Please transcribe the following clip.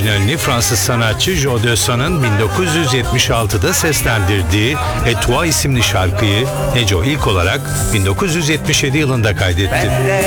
orijinalini Fransız sanatçı Joe Dessau'nun 1976'da seslendirdiği Et Toi isimli şarkıyı Neco ilk olarak 1977 yılında kaydetti. Ben de